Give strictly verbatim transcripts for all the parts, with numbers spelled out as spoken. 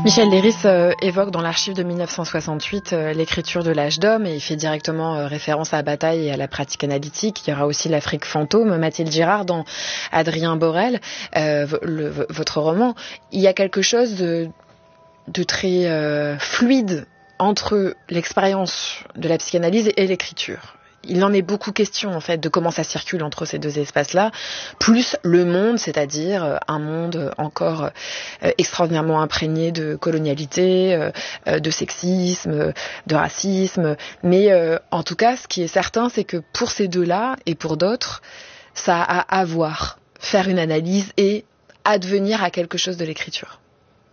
Michel Leiris euh, évoque dans l'archive de mille neuf cent soixante-huit euh, l'écriture de l'âge d'homme et il fait directement euh, référence à la bataille et à la pratique analytique. Il y aura aussi l'Afrique fantôme, Mathilde Girard dans Adrien Borel, euh, le, votre roman. Il y a quelque chose de, de très euh, fluide entre l'expérience de la psychanalyse et l'écriture. Il en est beaucoup question, en fait, de comment ça circule entre ces deux espaces-là, plus le monde, c'est-à-dire un monde encore euh, extraordinairement imprégné de colonialité, euh, de sexisme, de racisme. Mais euh, en tout cas, ce qui est certain, c'est que pour ces deux-là et pour d'autres, ça a à voir, faire une analyse et advenir à quelque chose de l'écriture.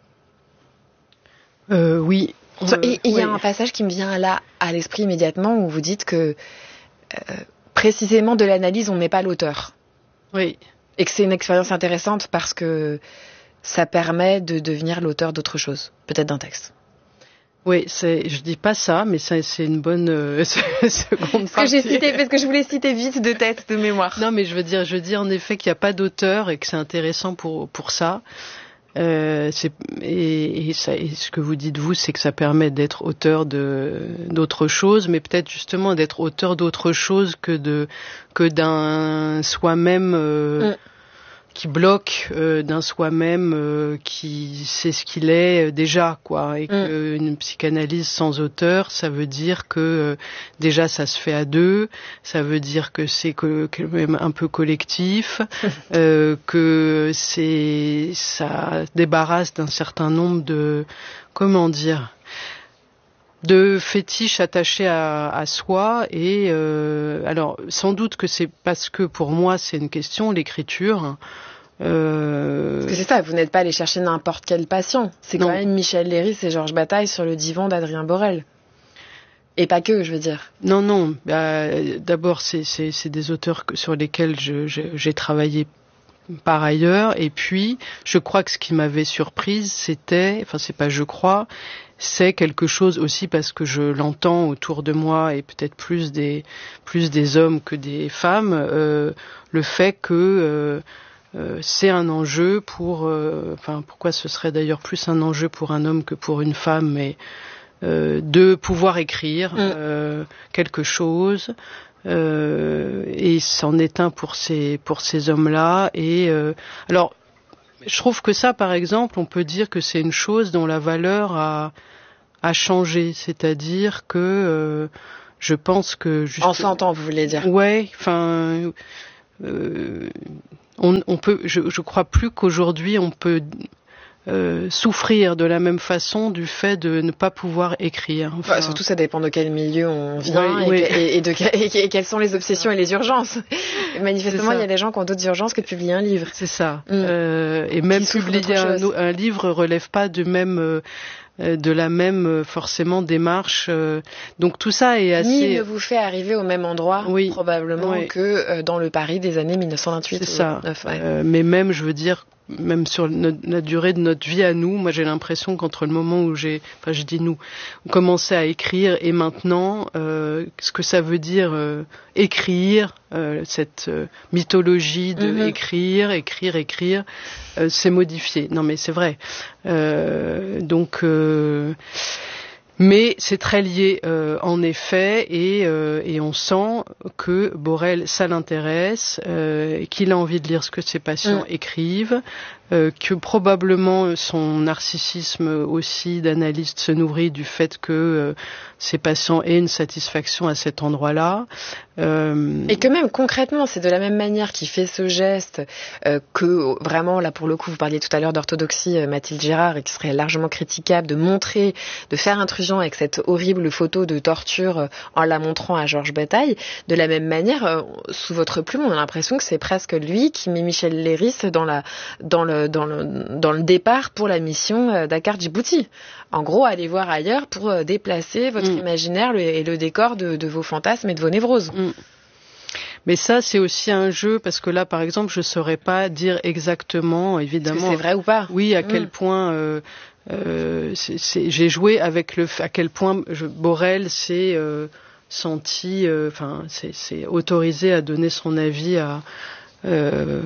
Euh, oui. Et il y a un passage qui me vient là à l'esprit immédiatement où vous dites que Euh, précisément de l'analyse, on n'est pas l'auteur. Oui. Et que c'est une expérience intéressante parce que ça permet de devenir l'auteur d'autre chose, peut-être d'un texte. Oui, c'est, je dis pas ça, mais ça, c'est une bonne euh, seconde partie. Parce que j'ai cité, parce que je voulais citer vite de tête, de mémoire. Non, mais je veux dire, je dis en effet qu'il n'y a pas d'auteur et que c'est intéressant pour pour ça. Euh, c'est, et, et, ça, et ce que vous dites vous, c'est que ça permet d'être auteur de d'autre chose, mais peut-être justement d'être auteur d'autre chose que de que d'un soi-même euh, mm. qui bloque, euh, d'un soi-même euh, qui sait ce qu'il est euh, déjà, quoi. Et mm. que une psychanalyse sans auteur, ça veut dire que euh, déjà ça se fait à deux, ça veut dire que c'est que, que même un peu collectif, euh, que c'est ça débarrasse d'un certain nombre de comment dire de fétiches attachés à, à soi. Et euh, alors sans doute que c'est parce que pour moi c'est une question l'écriture. Euh... Parce que c'est ça, vous n'êtes pas allé chercher n'importe quel patient. C'est quand non. même Michel Leiris et Georges Bataille sur le divan d'Adrien Borel. Et pas que, je veux dire. Non, non. Bah, d'abord, c'est, c'est, c'est des auteurs que, sur lesquels je, je, j'ai travaillé par ailleurs. Et puis, je crois que ce qui m'avait surprise, c'était, enfin, c'est pas je crois, c'est quelque chose aussi parce que je l'entends autour de moi et peut-être plus des, plus des hommes que des femmes, euh, le fait que euh, Euh, c'est un enjeu pour, euh, enfin pourquoi ce serait d'ailleurs plus un enjeu pour un homme que pour une femme, mais euh, de pouvoir écrire mm. euh, quelque chose, euh, et c'en est un pour ces pour ces hommes-là. Et euh, alors, je trouve que ça, par exemple, on peut dire que c'est une chose dont la valeur a a changé, c'est-à-dire que euh, je pense que juste... en cent ans, vous voulez dire? Ouais, enfin. Euh, On, on peut, je, je crois plus qu'aujourd'hui on peut euh, souffrir de la même façon du fait de ne pas pouvoir écrire. Enfin, bah, surtout, ça dépend de quel milieu on vient oui, et, oui. et, et, de, et, et quelles sont les obsessions et les urgences. Manifestement, il y a des gens qui ont d'autres urgences que de publier un livre. C'est ça. Mm. Euh, et même publier un, un livre relève pas du même. Euh, de la même forcément démarche, donc tout ça est assez. Ni ne vous fait arriver au même endroit, oui, probablement, oui. que dans le Paris des années mille neuf cent vingt-huit. C'est ça. vingt-neuf, ouais. euh, mais même, je veux dire, même sur notre, la durée de notre vie à nous, moi j'ai l'impression qu'entre le moment où j'ai, enfin je dis nous, on commençait à écrire et maintenant, euh, ce que ça veut dire euh, écrire, euh, cette euh, mythologie de mm-hmm. écrire, écrire, écrire, euh, c'est modifié. Non mais c'est vrai. Euh, donc, euh, mais c'est très lié euh, en effet, et, euh, et on sent que Borel, ça l'intéresse, euh, qu'il a envie de lire ce que ses patients mm. écrivent, euh, que probablement son narcissisme aussi d'analyste se nourrit du fait que euh, ses patients aient une satisfaction à cet endroit-là. Euh... Et que même concrètement, c'est de la même manière qu'il fait ce geste euh, que vraiment, là pour le coup, vous parliez tout à l'heure d'orthodoxie, euh, Mathilde Girard, et qui serait largement critiquable de montrer, de faire intrusion avec cette horrible photo de torture euh, en la montrant à Georges Bataille. De la même manière, euh, sous votre plume, on a l'impression que c'est presque lui qui met Michel Leiris dans la, dans le, dans le, dans le départ pour la mission euh, Dakar-Djibouti. En gros, allez voir ailleurs pour euh, déplacer votre mmh. imaginaire le, et le décor de, de vos fantasmes et de vos névroses. Mmh. Mais ça, c'est aussi un jeu, parce que là, par exemple, je saurais pas dire exactement, évidemment. Est-ce que c'est vrai ou pas? Oui, à mmh. quel point euh, euh, c'est, c'est, j'ai joué avec le, à quel point je, Borel s'est euh, senti, enfin, euh, c'est, c'est autorisé à donner son avis à. Euh,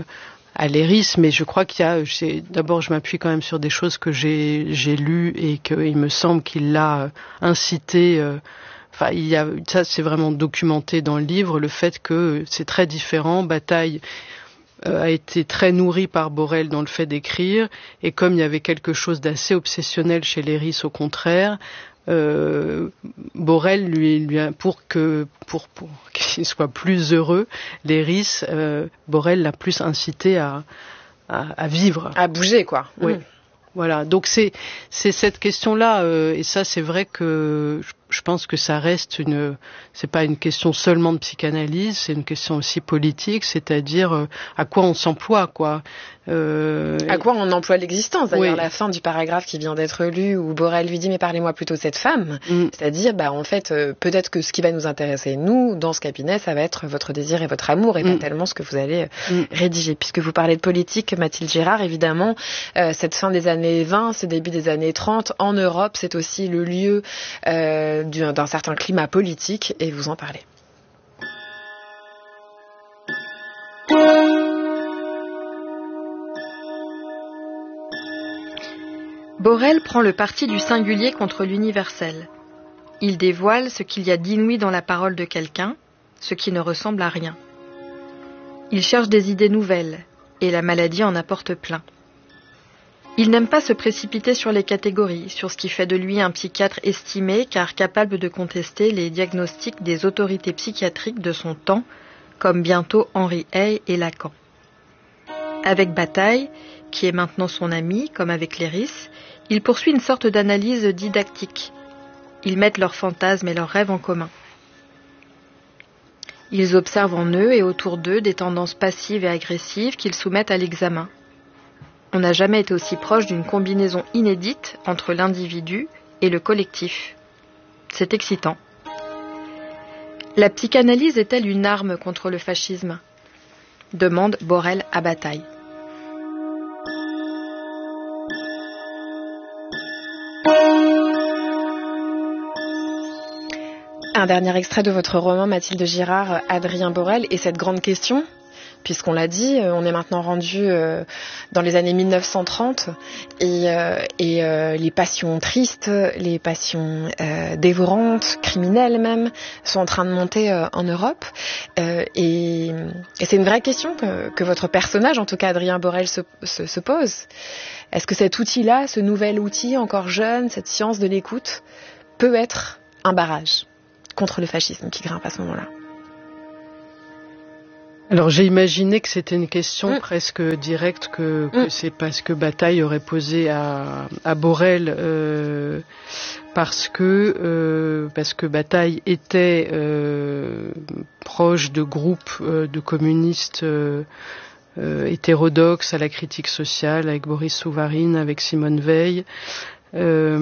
à Léris, mais je crois qu'il y a, j'ai, d'abord je m'appuie quand même sur des choses que j'ai, j'ai lues et qu'il me semble qu'il l'a incité, euh, enfin il y a, ça c'est vraiment documenté dans le livre, le fait que c'est très différent, Bataille euh, a été très nourri par Borel dans le fait d'écrire, et comme il y avait quelque chose d'assez obsessionnel chez Léris au contraire, Euh, Borel lui, lui a, pour que pour pour qu'il soit plus heureux, Léris, euh, Borel l'a plus incité à, à à vivre, à bouger quoi. Oui, mmh. Voilà. Donc c'est c'est cette question-là, euh, et ça c'est vrai que je, je pense que ça reste une, c'est pas une question seulement de psychanalyse, c'est une question aussi politique, c'est-à-dire euh, à quoi on s'emploie, quoi. Euh, à quoi on emploie l'existence. D'ailleurs, oui. La fin du paragraphe qui vient d'être lu, où Borel lui dit mais parlez-moi plutôt de cette femme, mm. c'est-à-dire bah en fait euh, peut-être que ce qui va nous intéresser nous dans ce cabinet, ça va être votre désir et votre amour et mm. pas tellement ce que vous allez mm. rédiger. Puisque vous parlez de politique, Mathilde Girard, évidemment, euh, cette fin des années vingt, ce début des années trente en Europe, c'est aussi le lieu euh, d'un, d'un certain climat politique, et vous en parlez. Borel prend le parti du singulier contre l'universel. Il dévoile ce qu'il y a d'inouï dans la parole de quelqu'un, ce qui ne ressemble à rien. Il cherche des idées nouvelles, et la maladie en apporte plein. Il n'aime pas se précipiter sur les catégories, sur ce qui fait de lui un psychiatre estimé, car capable de contester les diagnostics des autorités psychiatriques de son temps, comme bientôt Henri Hey et Lacan. Avec Bataille, qui est maintenant son ami, comme avec Léris, il poursuit une sorte d'analyse didactique. Ils mettent leurs fantasmes et leurs rêves en commun. Ils observent en eux et autour d'eux des tendances passives et agressives qu'ils soumettent à l'examen. On n'a jamais été aussi proche d'une combinaison inédite entre l'individu et le collectif. C'est excitant. La psychanalyse est-elle une arme contre le fascisme ? Demande Borel à Bataille. Un dernier extrait de votre roman, Mathilde Girard, Adrien Borel, et cette grande question, puisqu'on l'a dit, on est maintenant rendu dans les années mille neuf cent trente, et, et les passions tristes, les passions dévorantes, criminelles même, sont en train de monter en Europe. Et, et c'est une vraie question que, que votre personnage, en tout cas Adrien Borel, se, se, se pose. Est-ce que cet outil-là, ce nouvel outil encore jeune, cette science de l'écoute, peut être un barrage contre le fascisme qui grimpe à ce moment-là? Alors j'ai imaginé que c'était une question mmh. presque directe, que, que mmh. c'est parce que Bataille aurait posé à, à Borel, euh, parce que euh, parce que Bataille était euh, proche de groupes euh, de communistes euh, euh, hétérodoxes à la critique sociale, avec Boris Souvarine, avec Simone Veil. Euh,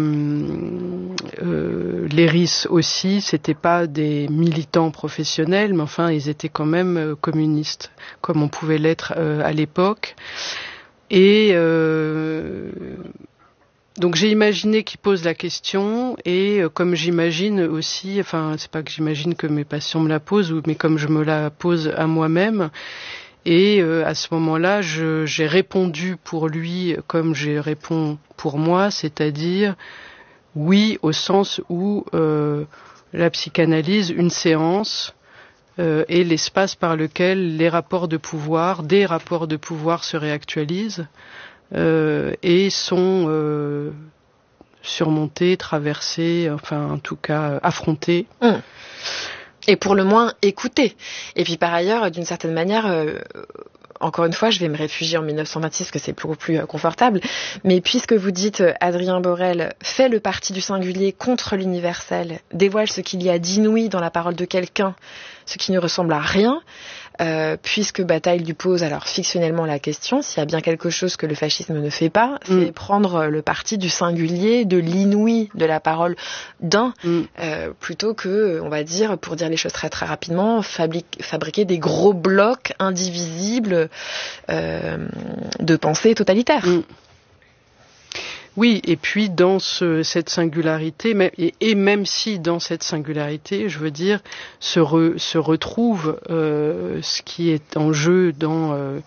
euh, Léris aussi, c'était pas des militants professionnels, mais enfin ils étaient quand même euh, communistes, comme on pouvait l'être euh, à l'époque. Et euh, donc j'ai imaginé qu'il pose la question, et euh, comme j'imagine aussi, enfin c'est pas que j'imagine que mes patients me la posent, mais comme je me la pose à moi-même. Et euh, à ce moment-là, je, j'ai répondu pour lui comme je réponds pour moi, c'est-à-dire oui au sens où euh, la psychanalyse, une séance, euh, est l'espace par lequel les rapports de pouvoir, des rapports de pouvoir se réactualisent euh, et sont euh, surmontés, traversés, enfin en tout cas affrontés. Mmh. Et pour le moins écouter. Et puis par ailleurs, d'une certaine manière, euh, encore une fois, je vais me réfugier en mille neuf cent vingt-six, parce que c'est beaucoup plus euh, confortable, mais puisque vous dites euh, Adrien Borel fait le parti du singulier contre l'universel, dévoile ce qu'il y a d'inouï dans la parole de quelqu'un, ce qui ne ressemble à rien, euh, puisque Bataille lui pose alors fictionnellement la question, s'il y a bien quelque chose que le fascisme ne fait pas, c'est mm. prendre le parti du singulier, de l'inouï de la parole d'un, mm. euh, plutôt que, on va dire, pour dire les choses très très rapidement, fabrique, fabriquer des gros blocs indivisibles euh, de pensée totalitaire. Mm. Oui, et puis dans ce, cette singularité, et, et même si dans cette singularité, je veux dire, se, re, se retrouve euh, ce qui est en jeu dans, euh,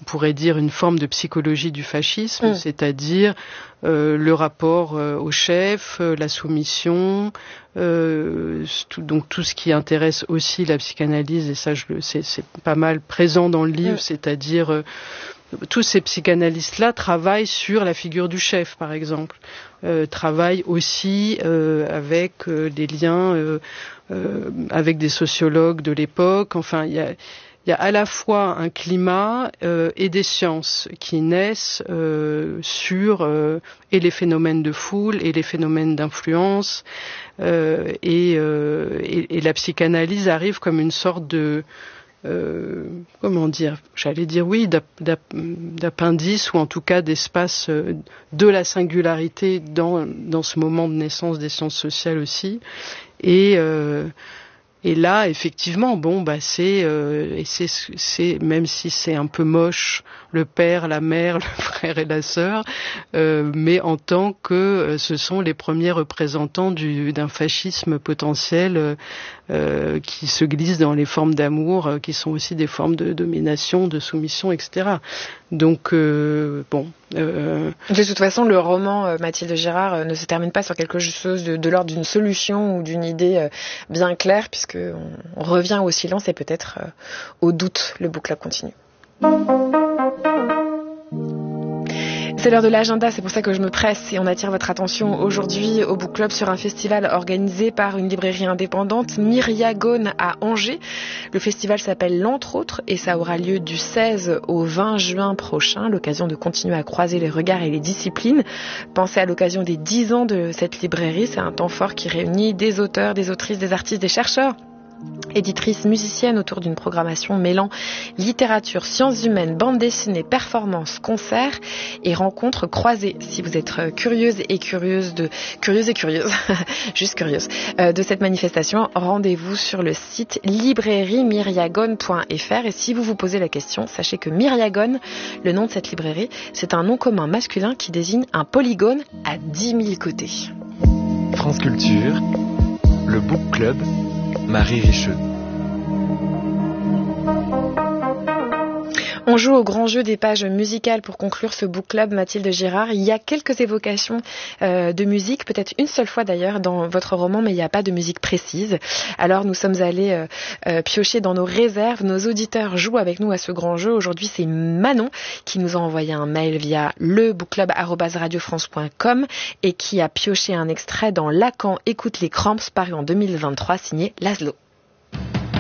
on pourrait dire une forme de psychologie du fascisme, mmh. c'est-à-dire euh, le rapport euh, au chef, euh, la soumission, euh, tout, donc tout ce qui intéresse aussi la psychanalyse, et ça je le c'est, c'est pas mal présent dans le livre, mmh. c'est-à-dire euh, tous ces psychanalystes-là travaillent sur la figure du chef, par exemple, euh, travaillent aussi euh, avec euh, des liens euh, euh, avec des sociologues de l'époque. Enfin, il y a, il y a à la fois un climat euh, et des sciences qui naissent euh, sur euh, et les phénomènes de foule et les phénomènes d'influence, euh, et, euh, et, et la psychanalyse arrive comme une sorte de Euh, comment dire, j'allais dire oui, d'ap, d'ap, d'appendice ou en tout cas d'espace euh, de la singularité dans, dans ce moment de naissance des sciences sociales aussi. Et, euh, et là, effectivement, bon, bah c'est, euh, et c'est, c'est, même si c'est un peu moche, le père, la mère, le frère et la sœur, euh, mais en tant que euh, ce sont les premiers représentants du, d'un fascisme potentiel euh, euh, qui se glisse dans les formes d'amour, euh, qui sont aussi des formes de domination, de soumission, et cetera. Donc, euh, bon. Euh... De toute façon, le roman euh, Mathilde Girard euh, ne se termine pas sur quelque chose de, de l'ordre d'une solution ou d'une idée euh, bien claire, puisqu'on on revient au silence et peut-être euh, au doute. Le book club continue. C'est l'heure de l'agenda, c'est pour ça que je me presse et on attire votre attention aujourd'hui au Book Club sur un festival organisé par une librairie indépendante, Myriagone à Angers. Le festival s'appelle L'Entre Autres et ça aura lieu du seize au vingt juin prochain, l'occasion de continuer à croiser les regards et les disciplines. Pensez à l'occasion des dix ans de cette librairie, c'est un temps fort qui réunit des auteurs, des autrices, des artistes, des chercheurs, éditrice musicienne autour d'une programmation mêlant littérature, sciences humaines, bande dessinée, performances, concerts et rencontres croisées. Si vous êtes curieuse et curieuse de curieuse et curieuse, juste curieuse euh, de cette manifestation, rendez-vous sur le site librairie myriagone point f r et si vous vous posez la question, sachez que Myriagone, le nom de cette librairie, c'est un nom commun masculin qui désigne un polygone à dix mille côtés. France Culture, le Book Club, Marie Richeux. On joue au grand jeu des pages musicales pour conclure ce book club, Mathilde Girard. Il y a quelques évocations euh, de musique, peut-être une seule fois d'ailleurs dans votre roman, mais il n'y a pas de musique précise. Alors nous sommes allés euh, euh, piocher dans nos réserves. Nos auditeurs jouent avec nous à ce grand jeu. Aujourd'hui, c'est Manon qui nous a envoyé un mail via le book club arobase radio france point com et qui a pioché un extrait dans Lacan écoute les Cramps, paru en deux mille vingt-trois, signé Laszlo.